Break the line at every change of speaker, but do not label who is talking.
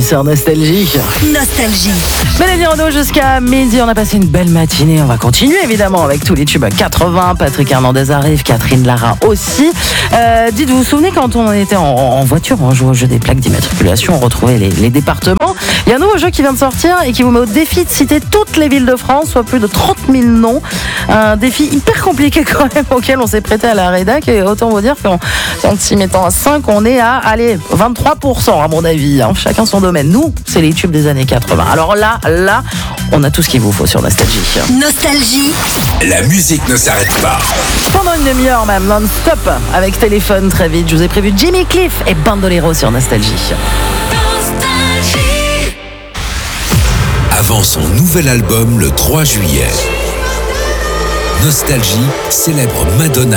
sur Nostalgie.
Nostalgie.
Mélanie Renaud jusqu'à midi, on a passé une belle matinée. On va continuer évidemment avec tous les tubes 80. Patrick Hernandez arrive, Catherine Lara aussi. Dites, vous vous souvenez quand on était en voiture, on jouait au jeu des plaques d'immatriculation, on retrouvait les départements. Il y a un nouveau jeu qui vient de sortir et qui vous met au défi de citer toutes les villes de France, soit plus de 30 000 noms. Un défi hyper compliqué quand même auquel on s'est prêté à la rédac, et autant vous dire qu'en s'y mettant à 5, on est à 23% à mon avis, hein. Chacun son domaine. Nous, c'est les tubes des années 80. Alors là, on a tout ce qu'il vous faut sur Nostalgie.
Nostalgie.
La musique ne s'arrête pas.
Pendant une demi-heure même, non-stop, avec téléphone très vite, je vous ai prévu Jimmy Cliff et Bandolero sur Nostalgie.
Avant son nouvel album le 3 juillet, Nostalgie célèbre Madonna